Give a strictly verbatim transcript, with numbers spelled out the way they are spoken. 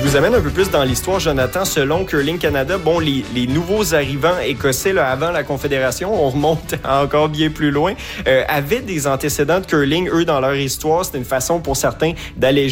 vous amène un peu plus dans l'histoire, Jonathan. Selon Curling Canada, bon, les, les nouveaux arrivants écossais, là, avant la Confédération, on remonte encore bien plus loin, euh, avaient des antécédents de curling, eux, dans leur histoire. C'était une façon pour certains d'alléger